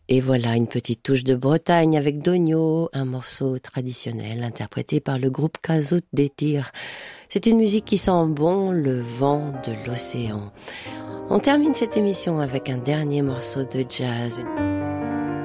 Et voilà une petite touche de Bretagne avec Dogno, un morceau traditionnel interprété par le groupe Cazout des Tirs. C'est une musique qui sent bon le vent de l'océan. On termine cette émission avec un dernier morceau de jazz.